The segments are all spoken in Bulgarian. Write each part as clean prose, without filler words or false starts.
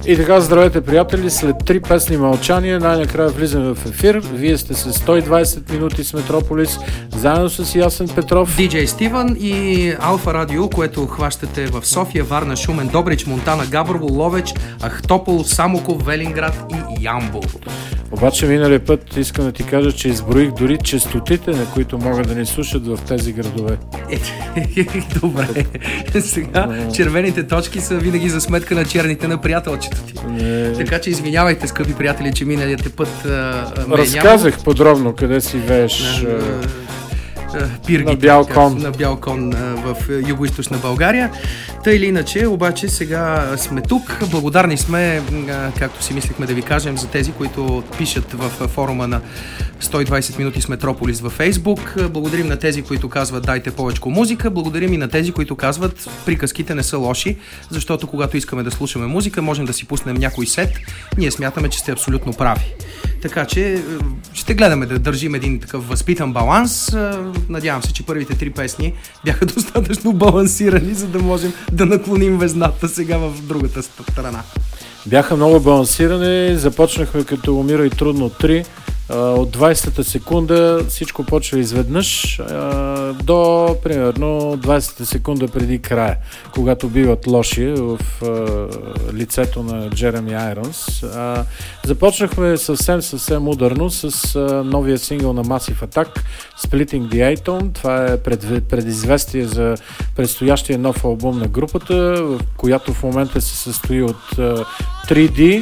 И така, здравейте, приятели, след 3 песни мълчания най-накрая влизаме в ефир. Вие сте с 120 минути с Метрополис, заедно с Ясен Петров, DJ Стивън и Алфа Радио, което хващате в София, Варна, Шумен, Добрич, Монтана, Габрово, Ловеч, Ахтопол, Самоков, Велинград и Ямбол. Обаче миналия път искам да ти кажа, че изброих дори честотите, на които могат да ни слушат в тези градове. Добре. Сега червените точки са винаги за сметка на черните на приятелчето ти. Така че извинявайте, скъпи приятели, че миналият път разказах подробно къде си вееш пиргите, на бял кон. На бял кон в югоизточна България. Та или иначе, обаче сега сме тук. Благодарни сме, както си мислихме да ви кажем, за тези, които пишат в форума на 120 минути с Метрополис във Фейсбук. Благодарим на тези, които казват дайте повечко музика. Благодарим и на тези, които казват приказките не са лоши, защото когато искаме да слушаме музика, можем да си пуснем някой сет. Ние смятаме, че сте абсолютно прави. Така че ще гледаме да държим един такъв възпитан баланс. Надявам се, че първите 3 песни бяха достатъчно балансирани, за да можем да наклоним везната сега в другата страна. Бяха много балансирани. Започнахме като умира и трудно 3. От 20-та секунда всичко почва изведнъж до примерно 20-та секунда преди края, когато биват лоши в лицето на Джереми Айронс. Започнахме съвсем ударно с новия сингъл на Massive Attack, Splitting the Atom. Това е предизвестие за предстоящия нов албум на групата, в която в момента се състои от 3D.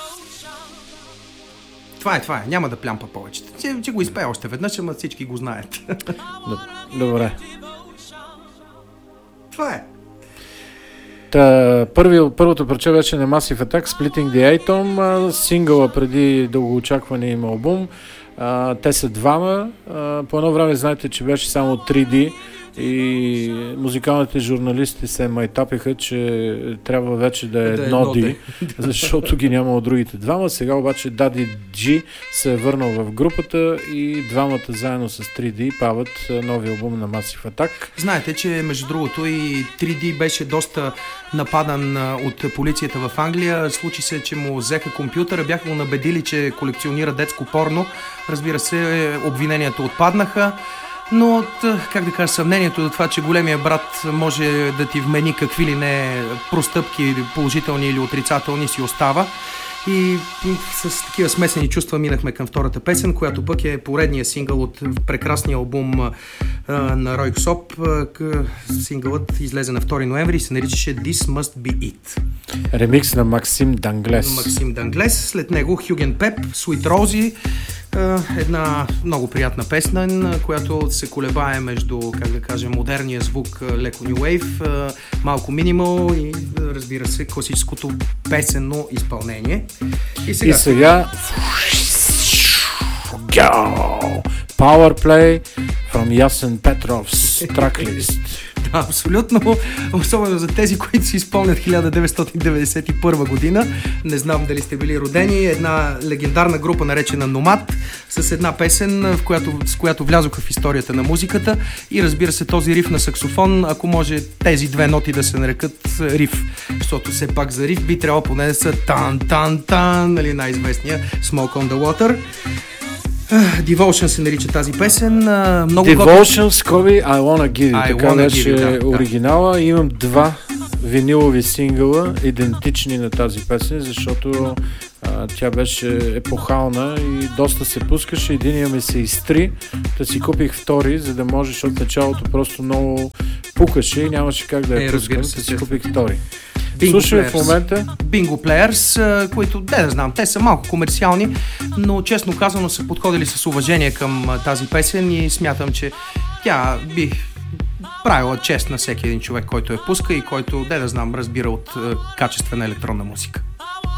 Това е. Няма да плямпа повече. Че го изпея още веднъж, ама всички го знаят. Добре. Това е. Първото парче беше на Massive Attack, Splitting the Atom, сингъла преди дългоочаквания им албум. Те са двама. По едно време знаете, че беше само 3D и музикалните журналисти се майтапиха, че трябва вече да е едно-ди, защото ги няма от другите двама. Сега обаче Дади Джи се е върнал в групата и двамата заедно с 3D пават нови албум на Massive Attack. Знаете, че между другото и 3D беше доста нападан от полицията в Англия. Случи се, че му взеха компютъра, бяха го набедили, че колекционира детско порно. Разбира се, обвиненията отпаднаха. Но, как да кажа, съмнението до това, че големия брат може да ти вмени какви ли не простъпки, положителни или отрицателни, си остава. И с такива смесени чувства минахме към втората песен, която пък е поредния сингъл от прекрасния албум на Ройксоп. Сингълът излезе на 2 ноември и се наричаше This Must Be It. Ремикс на Максим Данглес. След него Хюген Пеп, Sweet Rosie. Една много приятна песна, която се колебае между, как да кажем, модерния звук, леко New Wave, малко минимал и, разбира се, класическото песенно изпълнение. И сега Powerplay from Ясен Петров's Tracklist. Да, абсолютно. Особено за тези, които си изпълнят 1991 година. Не знам дали сте били родени. Една легендарна група, наречена Номад, с една песен, с която влязоха в историята на музиката. И разбира се, този риф на саксофон, ако може тези две ноти да се нарекат риф. Защото все пак за риф би трябвало поне да са тан-тан-тан, нали, най-известния Smoke on the Water. Devotion се нарича тази песен. Devotion, скоби, I Wanna Give You. Така беше оригинала. Имам 2 винилови сингъла, идентични на тази песен, защото тя беше епохална и доста се пускаше. Единия ми се изтри, да си купих втори, за да може, защото началото просто много пукаше и нямаше как да я пускам, да си купих втори. Слушай в момента Bingo Players, които, да знам, те са малко комерциални, но честно казано са подходили с уважение към тази песен и смятам, че тя би правила чест на всеки един човек, който я пуска и който, да знам, разбира от качествена електронна музика.